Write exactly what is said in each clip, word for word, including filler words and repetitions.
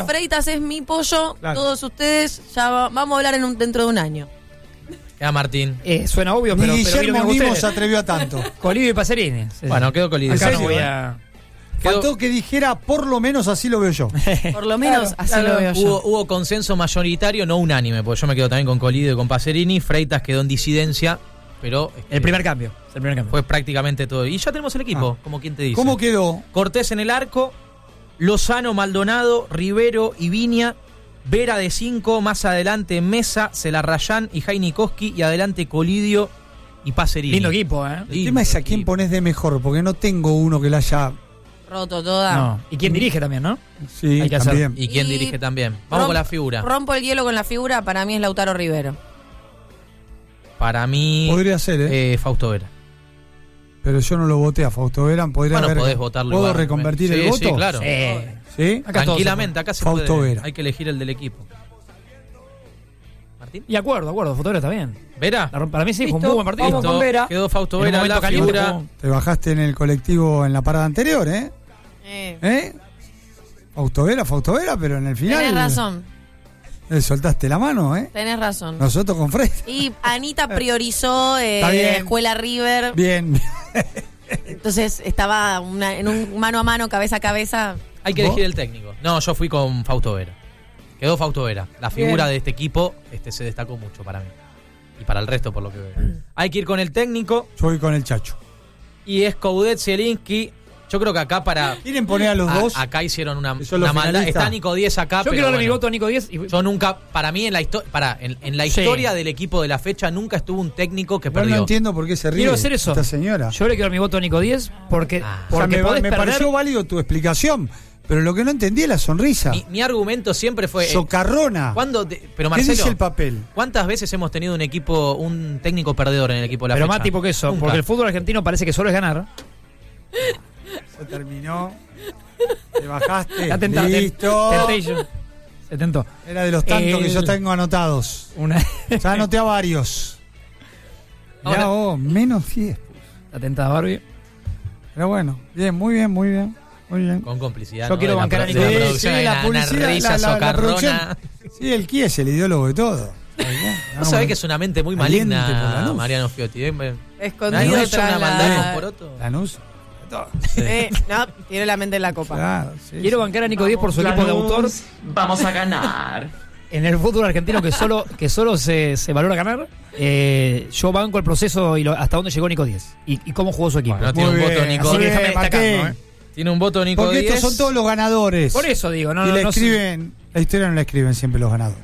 Freitas es mi pollo, Claro. todos ustedes ya va- vamos a hablar en un, dentro de un año. Queda Martín. Eh, suena obvio, Ni pero, pero Guillermo mira, mismo ustedes. se atrevió a tanto. Colidio y Pacerini. Sí, Bueno, sí. quedó Colidio. Acá no serio, voy eh? a... Quedó- Faltó que dijera, por lo menos así lo veo yo. Por lo menos Claro, así claro. lo veo yo. Hubo, hubo consenso mayoritario, no unánime, porque yo me quedo también con Colidio y con Pacerini. Freitas quedó en disidencia, pero este, El primer cambio. El primer cambio. fue prácticamente todo. Y ya tenemos el equipo, Ah. como quien te dice. ¿Cómo quedó? Cortés en el arco, Lozano, Maldonado, Rivero y Viña, Vera de cinco, más adelante Mesa, Celarrayán y Jainikoski, y adelante Colidio y Pacerini. Lindo equipo, ¿eh? El tema es a quién pones de mejor, porque no tengo uno que la haya... Roto toda. No. Y quién dirige también, ¿no? Sí, Hay que hacer. también. ¿Y quién Y dirige también? Vamos Romp- con la figura. Rompo el hielo con la figura, para mí es Lautaro Rivero. Para mí, Podría ser, ¿eh? eh, Fausto Vera. Pero yo no lo voté a Fausto Vera. Podría Bueno, haber... podés votarlo ¿Puedo igual. reconvertir Sí, el voto? sí, claro. Eh, ¿Sí? Acá todos Tranquilamente, acá se Fausto puede. Vera. Hay que elegir el del equipo. ¿Martín? Y acuerdo, acuerdo. Fotografía está bien. ¿Vera? La- Para mí sí, fue un Listo, muy buen partido. vamos con Vera. Quedó Fausto En un Vera, momento la caliente, figura. jugó- Te bajaste en el colectivo en la parada anterior, ¿eh? Eh, ¿Eh? Fausto Vera, Fausto Vera, pero en el final... tenés razón, Le soltaste la mano, ¿eh? tenés razón. Nosotros con Fred. Y Anita priorizó eh, Está bien. Escuela River, Bien. entonces estaba una- en un mano a mano, cabeza a cabeza. Hay que ¿Vos? elegir el técnico. No, yo fui con Fausto Vera. Quedó Fausto Vera. La figura Bien. de este equipo este, se destacó mucho para mí. Y para el resto, por lo que veo. Hay que ir con el técnico. Yo voy con el Chacho. Y es Coudet, Zielinski. Yo creo que acá para... ¿Quieren poner a los a- dos? acá hicieron una, Que son una los maldad. finalistas. Está Nico diez acá, Yo pero quiero darle mi bueno. voto a Nico Díez. Y... Yo nunca, para mí en la historia, para, en, en la Sí. historia del equipo de la fecha nunca estuvo un técnico que Yo no perdió. entiendo por qué se ríe Quiero hacer eso. esta señora. Yo le quiero dar mi voto a Nico Díez porque, Ah. O sea, porque me, podés me perder. pareció válido tu explicación, pero lo que no entendí es la sonrisa. Mi, mi argumento siempre fue... eh, Socarrona. ¿cuándo de- pero ¿Qué Marcelo, dice el papel? ¿cuántas veces hemos tenido un equipo, un técnico perdedor en el equipo de la Pero fecha? más tipo que eso, Nunca. porque el fútbol argentino parece que solo es ganar. Se terminó. Te bajaste. Está tentado. Listo. Temptation. Se tentó. Era de los tantos El- que yo tengo anotados. Una... Ya anoté a varios. Ahora- Ya vos, menos diez. Está tentada Barbie. Pero bueno, bien, muy bien, muy bien. Muy bien. Con complicidad. Yo ¿no? quiero de la bancar a pro- Nico. de la Sí, producción, sí, hay la una- publicidad, una risa la- la- la socarrona. producción. Sí, el Kie es el ideólogo de todo. Vos sabés que es una mente muy Aliente por maligna, Lanús. Mariano Fiotti. ¿eh? Me- Escondido ¿Nadie ha hecho tras una maldad la- con Poroto? Lanús. Eh, no, tiene la mente en la copa. Claro, sí, Quiero sí. bancar a Nico Díez por su equipo de autor Vamos a ganar. en el fútbol argentino que solo, que solo se, se valora ganar. Eh, yo banco el proceso y lo- hasta dónde llegó Nico Díez y, y cómo jugó su equipo. Bueno, tiene Muy un voto bien, Nico así que Díez. déjame destacarlo, Martín. ¿eh? Tiene un voto Nico Porque Díez. estos son todos los ganadores. Por eso digo, no, y no, le no sé. escriben, la historia no la escriben siempre los ganadores.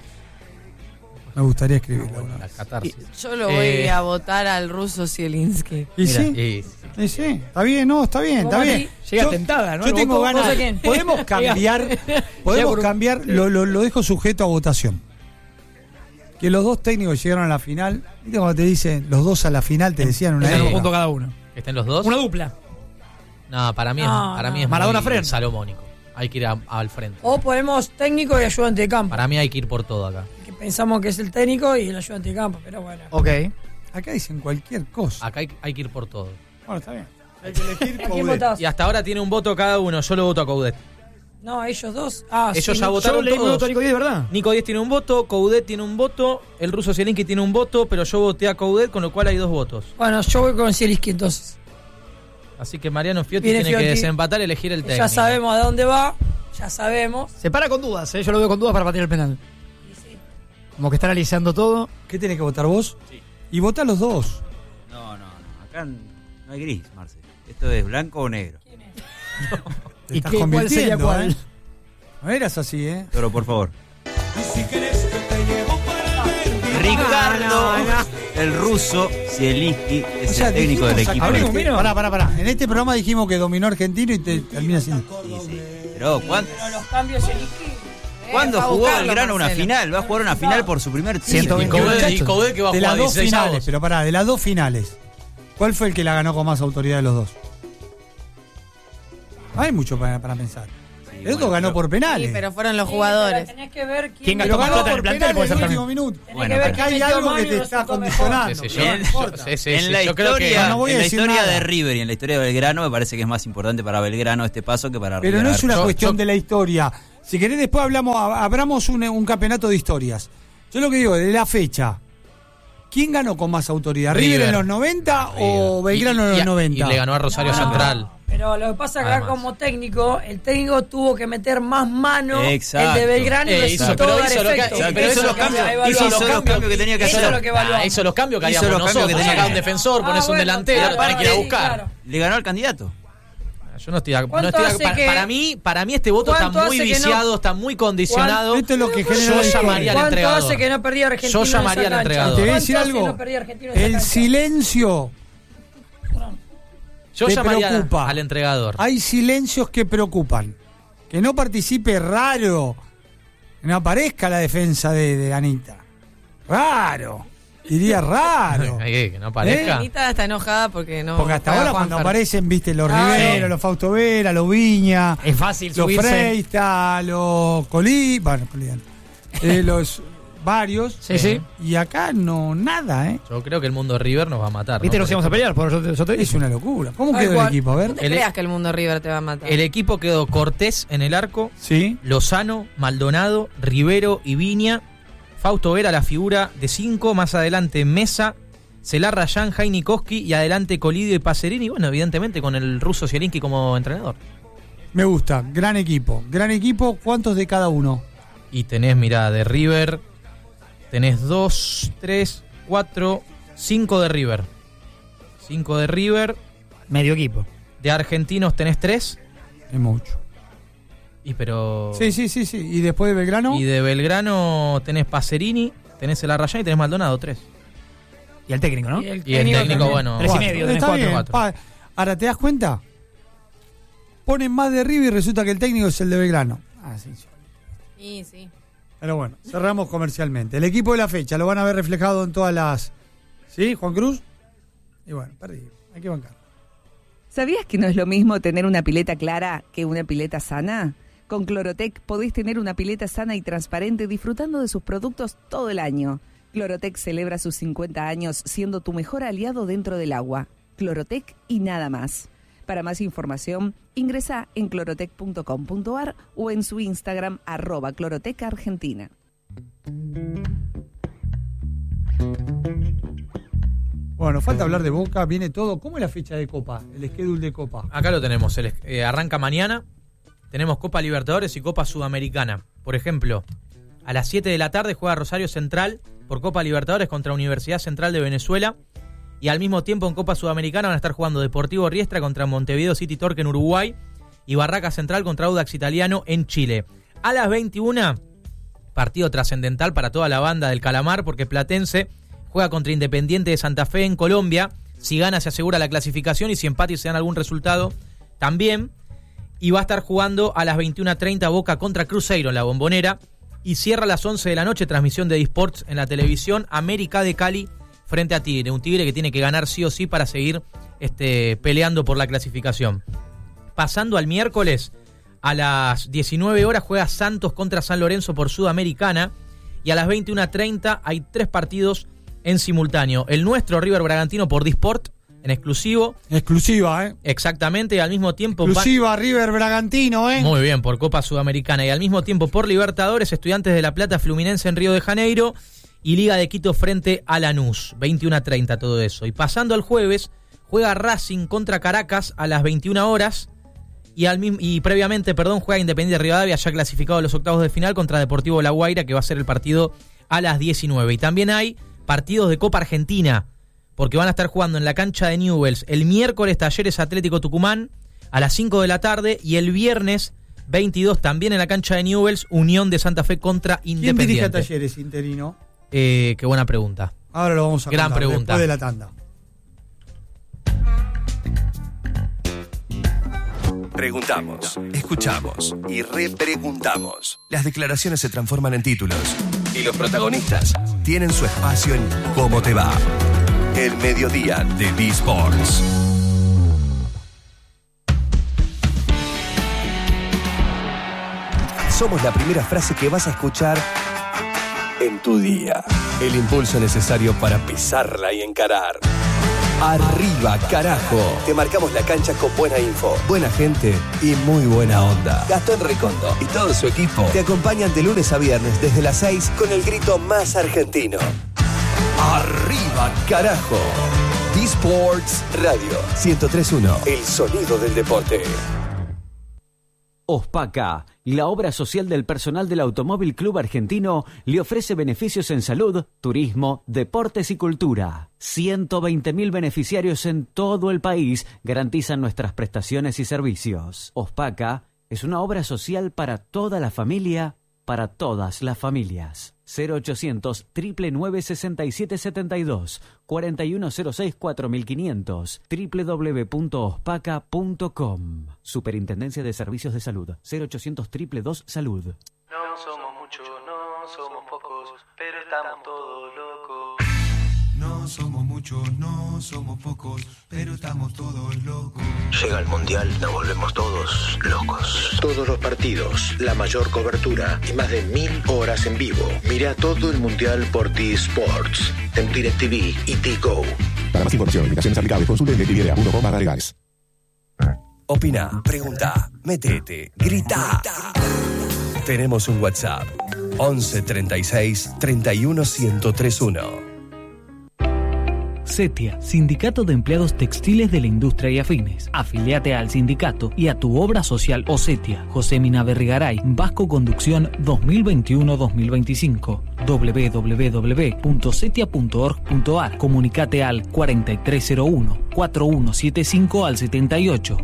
Me gustaría escribirla. Bueno, una la vez. catarsis. Yo lo voy Eh, a votar al ruso Zielinski. ¿Y Mira, sí? y- Y sí, está bien, no, está bien, está Vamos bien. aquí. Llega Yo- tentada, ¿no? Yo El tengo voto, ganas. no sé quién. Podemos cambiar, Llega podemos por un- cambiar, lo, lo, lo dejo sujeto a votación. Que los dos técnicos llegaron a la final. ¿Viste cuando te dicen los dos a la final? Te decían una Están un época. punto cada uno. ¿Que estén los dos? Una dupla. No, para mí es, No, para mí no. es Maradona muy Fren. salomónico. Hay que ir a- al frente. O ponemos técnico y ayudante de campo. Para mí hay que ir por todo acá. Que pensamos que es el técnico y el ayudante de campo, pero bueno. Ok. Acá dicen cualquier cosa. Acá hay, hay que ir por todo. Bueno, está bien. Hay que elegir ¿A quién Coudet. votás? Y hasta ahora tiene un voto cada uno. Yo lo voto a Coudet. No, ellos dos. Ah, Ellos sí, ya no, votaron Yo leí mi todos. voto a Nico Díez, ¿verdad? Nico Díez tiene un voto, Coudet tiene un voto, el ruso Zielinski tiene un voto, pero yo voté a Coudet, con lo cual hay dos votos. Bueno, yo voy con Zielinski entonces. Así que Mariano Fiotti Viene tiene que Fiotti. desempatar y elegir el técnico. Ya sabemos a dónde va, ya sabemos. Se para con dudas, ¿eh? Yo lo veo con dudas para patear el penal. Como que está analizando todo. ¿Qué tenés que votar vos? Sí. Y votá los dos. No, no, no. Acá no hay gris, Marce. Esto es blanco o negro. Te ¿Y estás qué, cuál sería convirtiendo, cuál? ¿eh? No eras así, ¿eh? Toro, por favor. Ricardo, el ruso Zielinski, es O sea, el técnico del dijimos equipo. acá- Abrimos, mira. Pará, pará, pará. En este programa dijimos que dominó argentino y te termina siendo. Sí, sí. Pero ¿cuándo, Pero los cambios Zielinski. ¿cuándo va a jugó buscarlo, Belgrano una Marcelo. final? Va a jugar una final por su primer ciento título. Y veinte. Coudet, y Muchachos, Coudet que va a de jugar las dos dieciséis finales, avos. pero pará, de las dos finales, ¿cuál fue el que la ganó con más autoridad de los dos? Hay mucho para, para pensar. Sí, El otro bueno, ganó pero- por penales. Sí, pero fueron los Sí, jugadores. pero tenés que ver quién, ¿Quién Pero gastó más ganó plata en por el plantel? penales Puede en ser el también. último minuto. Tenés Bueno, que ver pero Acá hay quién metió algo mano que y te lo está resultó mejor. condicionando. Sí, sí, pero yo- no importa. sí, sí, en sí, la yo creo que- historia, No voy a en la decir historia nada. de River y en la historia de Belgrano me parece que es más importante para Belgrano este paso que para Pero River no haber es una Yo- cuestión yo- de la historia. Si querés, después hablamos, abramos un, un campeonato de historias. Yo lo que digo, de la fecha, ¿quién ganó con más autoridad? ¿River, River en los noventa River. o Belgrano Y- en y- los noventa? Y le ganó a Rosario No, Central. Pero lo que pasa es que acá Además. como técnico, el técnico tuvo que meter más mano. Exacto. El de Belgrano y Eh, resultó hizo- pero dar hizo lo que- efecto. hizo- pero hizo los cambios- evaluamos. hizo los cambios que tenía que Eso hacer. es lo que evaluamos. Ah, hizo los cambios que Hizo haríamos los cambios nosotros. que tenía Sacás que un hacer. defensor, Ah, pones un bueno, delantero, claro, tenés que ir a sí, buscar. claro. Le ganó al candidato. Yo no estoy, de ac- no ¿Cuánto estoy de ac- hace para, que- para mí, para mí este voto está ¿Cuánto muy hace que no- viciado, está muy condicionado. Esto es lo que genera Yo la llamaría al discordia. ¿Cuánto entregador. hace que no perdía Argentina Yo en esa llamaría al cancha? entregador. Te voy a decir ¿Cuánto hace algo. que no perdía Argentina en esa El cancha? silencio Yo te llamaría preocupa. al entregador. Hay silencios que preocupan. Que no participe raro. Que no aparezca la defensa de, de Anita. Raro. Diría raro. Ay, que no aparezca. Anita está enojada porque no. Porque hasta juega ahora cuando Juanfer. aparecen, viste, los Ah, Rivero, sí. los Fausto Vera, los Viña, Es fácil los subirse. Freista, los Colí, bueno, Colí, eh, los varios. Sí, sí. Y acá no, nada, ¿eh? Yo creo que el mundo de River nos va a matar. Viste, ¿no? nos íbamos a pelear, por eso te, yo te Es dije. una locura. ¿Cómo Ay, quedó el Juan. equipo? A ver. No te El- creas que el mundo River te va a matar. El equipo quedó Cortés en el arco, Sí. Lozano, Maldonado, Rivero y Viña. Fausto Vera, la figura de cinco. Más adelante Mesa, Celar Rayán, Jaime Koski y adelante Colidio y Pacerini. Bueno, evidentemente con el ruso Zielinski como entrenador. Me gusta. Gran equipo. Gran equipo. ¿Cuántos de cada uno? Y tenés, mirá, de River, tenés dos, tres, cuatro, cinco de River. Cinco de River. Medio equipo. De argentinos tenés tres. Es mucho. Y pero. Sí, sí, sí, sí. ¿Y después de Belgrano? Y de Belgrano tenés Pacerini, tenés el Arrayán y tenés Maldonado, tres. Y el técnico, ¿no? Y el Y el técnico, también. bueno. Tres y Cuatro. medio, tenés Está cuatro, bien. cuatro. Pa- Ahora, ¿te das cuenta? Ponen más de River y resulta que el técnico es el de Belgrano. Ah, sí, sí. Sí, sí. Pero bueno, cerramos comercialmente. El equipo de la fecha lo van a ver reflejado en todas las... ¿Sí, Juan Cruz? Y bueno, perdí. Hay que bancar. ¿Sabías que no es lo mismo tener una pileta clara que una pileta sana? Con Clorotec podés tener una pileta sana y transparente disfrutando de sus productos todo el año. Clorotec celebra sus cincuenta años siendo tu mejor aliado dentro del agua. Clorotec y nada más. Para más información, ingresa en clorotec punto com punto ar o en su Instagram arroba Clorotec Argentina. Bueno, falta hablar de Boca, viene todo. ¿Cómo es la fecha de Copa? El schedule de Copa. Acá lo tenemos. el- eh, arranca mañana. Tenemos Copa Libertadores y Copa Sudamericana. Por ejemplo, a las siete de la tarde juega Rosario Central por Copa Libertadores contra Universidad Central de Venezuela. Y al mismo tiempo en Copa Sudamericana van a estar jugando Deportivo Riestra contra Montevideo City Torque en Uruguay y Barraca Central contra Audax Italiano en Chile. A las veintiuna, partido trascendental para toda la banda del Calamar porque Platense juega contra Independiente de Santa Fe en Colombia. Si gana se asegura la clasificación y si empata y se dan algún resultado también. Y va a estar jugando a las veintiuna treinta Boca contra Cruzeiro en la Bombonera. Y cierra a las once de la noche transmisión de eSports en la televisión América de Cali frente a Tigre. Un Tigre que tiene que ganar sí o sí para seguir este, peleando por la clasificación. Pasando al miércoles, a las diecinueve horas juega Santos contra San Lorenzo por Sudamericana. Y a las veintiuna treinta hay tres partidos en simultáneo. El nuestro, River Bragantino por Disport, en exclusivo. Exclusiva, ¿eh? Exactamente, y al mismo tiempo... Exclusiva River Bragantino, ¿eh? Muy bien, por Copa Sudamericana. Y al mismo tiempo por Libertadores, Estudiantes de La Plata, Fluminense en Río de Janeiro y Liga de Quito frente a Lanús. veintiuna treinta todo eso. Y pasando al jueves, juega Racing contra Caracas a las veintiuna horas. Y, al mismo, y previamente, perdón, juega Independiente Rivadavia, ya clasificado a los octavos de final, contra Deportivo La Guaira, que va a ser el partido a las diecinueve. Y también hay partidos de Copa Argentina, porque van a estar jugando en la cancha de Newell's el miércoles Talleres Atlético Tucumán a las cinco de la tarde y el viernes veintidós también en la cancha de Newell's Unión de Santa Fe contra ¿Quién Independiente. dirige a Talleres interino? Eh, qué buena pregunta. Ahora lo vamos a Gran contar, pregunta. después de la tanda. Preguntamos, escuchamos y repreguntamos. Las declaraciones se transforman en títulos y los protagonistas tienen su espacio en ¿Cómo te va? El mediodía de B-Sports. Somos la primera frase que vas a escuchar en tu día. El impulso necesario para pisarla y encarar. Arriba, carajo. Te marcamos la cancha con buena info, buena gente y muy buena onda. Gastón Recondo y todo su equipo te acompañan de lunes a viernes desde las seis con el grito más argentino. Arriba, carajo. D-Sports Radio ciento tres punto uno. El sonido del deporte. Ospaca, la obra social del personal del Automóvil Club Argentino, le ofrece beneficios en salud, turismo, deportes y cultura. ciento veinte mil beneficiarios en todo el país garantizan nuestras prestaciones y servicios. Ospaca es una obra social para toda la familia, para todas las familias. cero ochocientos, nueve nueve nueve, seis siete siete dos, cuatro uno cero seis, cuatro cinco cero cero, doble u doble u doble u punto ospaca punto com. Superintendencia de Servicios de Salud. cero ochocientos, dos dos dos, salud. No somos muchos, no somos pocos, pero estamos todos locos. No somos muchos, no somos pocos, pero estamos todos locos. Llega el Mundial, nos volvemos todos locos. Todos los partidos, la mayor cobertura y más de mil horas en vivo. Mira todo el Mundial por T-Sports, en DirecTV y T-Go. Para más información, invitaciones aplicables, consulte en directv punto com barra legales. Opina, pregunta, metete, grita. Tenemos un WhatsApp. once treinta y seis, treinta y uno, ciento tres uno. CETIA, Sindicato de Empleados Textiles de la Industria y Afines. Afiliate al sindicato y a tu obra social o CETIA. José Mina Berrigaray, Vasco Conducción dos mil veintiuno dos mil veinticinco. doble u doble u doble u punto cetia punto org punto ar. Comunicate al cuarenta y tres cero uno, cuarenta y uno setenta y cinco al setenta y ocho.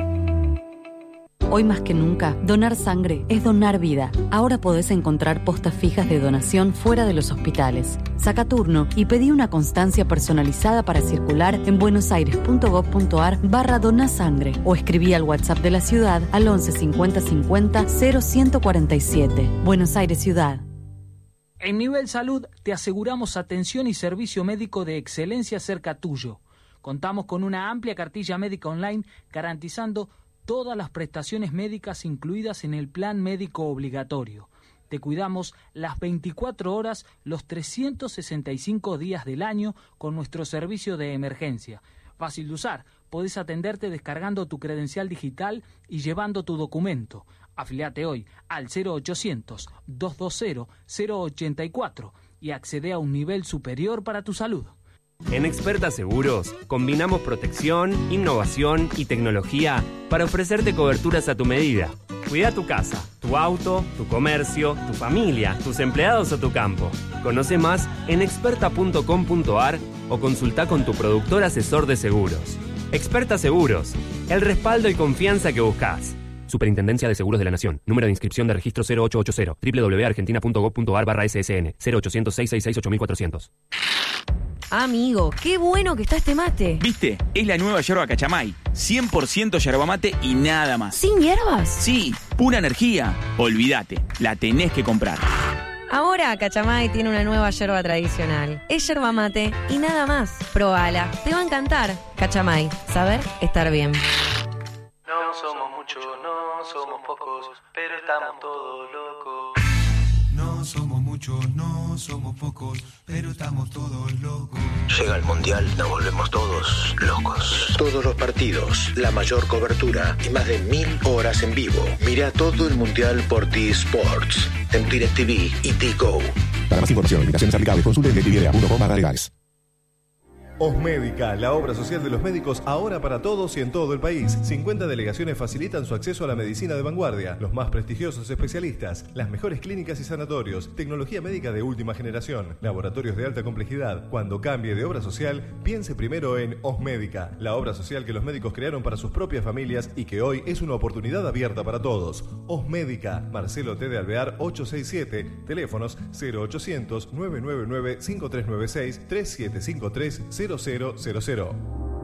Hoy más que nunca, donar sangre es donar vida. Ahora podés encontrar postas fijas de donación fuera de los hospitales. Saca turno y pedí una constancia personalizada para circular en buenosaires.gov.ar barra donasangre o escribí al WhatsApp de la ciudad al once cincuenta cincuenta cero ciento cuarenta y siete. Buenos Aires Ciudad. En Nivel Salud te aseguramos atención y servicio médico de excelencia cerca tuyo. Contamos con una amplia cartilla médica online garantizando todas las prestaciones médicas incluidas en el plan médico obligatorio. Te cuidamos las veinticuatro horas, los trescientos sesenta y cinco días del año con nuestro servicio de emergencia. Fácil de usar, podés atenderte descargando tu credencial digital y llevando tu documento. Afiliate hoy al cero ochocientos, doscientos veinte, cero ochenta y cuatro y accede a un nivel superior para tu salud. En Experta Seguros, combinamos protección, innovación y tecnología para ofrecerte coberturas a tu medida. Cuida tu casa, tu auto, tu comercio, tu familia, tus empleados o tu campo. Conoce más en experta punto com punto ar o consulta con tu productor asesor de seguros. Experta Seguros, el respaldo y confianza que buscas. Superintendencia de Seguros de la Nación. Número de inscripción de registro cero ocho ocho cero, doble u doble u doble u punto argentina punto gov punto ar barra ese ese ene, cero ochocientos, seiscientos sesenta y seis, ocho cuatrocientos. Amigo, qué bueno que está este mate. ¿Viste? Es la nueva yerba Cachamay. cien por ciento yerba mate y nada más. ¿Sin hierbas? Sí, pura energía. Olvídate, la tenés que comprar. Ahora Cachamay tiene una nueva yerba tradicional. Es yerba mate y nada más. Probala, te va a encantar. Cachamay, saber estar bien. No somos muchos, no somos pocos, pero estamos todos locos. No somos muchos, no somos pocos, pero estamos todos locos. Llega el Mundial, nos volvemos todos locos. Todos los partidos, la mayor cobertura y más de mil horas en vivo. Mira todo el Mundial por T-Sports, en DirecTV y T-Go. Para más información, invitaciones aplicables, consulte en directv punto com barra legales. Osmédica, la obra social de los médicos ahora para todos y en todo el país. cincuenta delegaciones facilitan su acceso a la medicina de vanguardia, los más prestigiosos especialistas, las mejores clínicas y sanatorios, tecnología médica de última generación, laboratorios de alta complejidad. Cuando cambie de obra social, piense primero en Osmédica, la obra social que los médicos crearon para sus propias familias y que hoy es una oportunidad abierta para todos. Osmédica, Marcelo T. de Alvear ochocientos sesenta y siete, teléfonos cero ochocientos, nueve nueve nueve, cinco tres nueve seis, tres siete cinco tres, cero cero cero cero.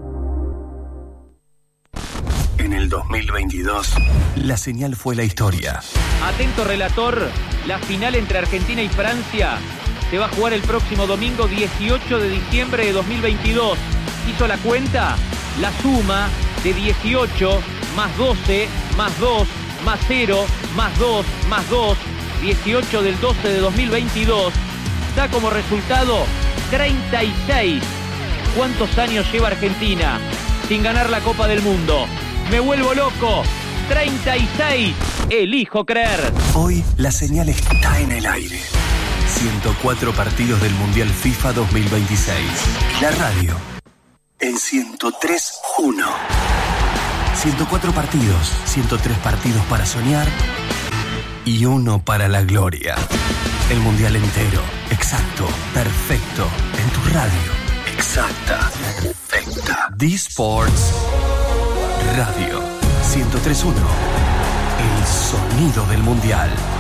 En el dos mil veintidós, la señal fue la historia. Atento relator, la final entre Argentina y Francia se va a jugar el próximo domingo dieciocho de diciembre de dos mil veintidós. ¿Hizo la cuenta? La suma de dieciocho más doce más dos más cero más dos más dos, dieciocho del doce de dos mil veintidós, da como resultado treinta y seis. ¿Cuántos años lleva Argentina sin ganar la Copa del Mundo? ¡Me vuelvo loco! treinta y seis. Elijo creer. Hoy la señal está en el aire. ciento cuatro partidos del Mundial FIFA dos mil veintiséis. La radio en ciento tres punto uno. ciento cuatro partidos, ciento tres partidos para soñar y uno para la gloria. El Mundial entero, exacto, perfecto, en tu radio. Exacta, perfecta. D-Sports Radio ciento tres punto uno. El sonido del Mundial.